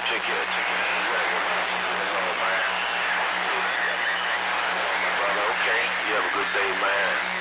Take care. That's all, man. My brother, okay. You have a good day, man.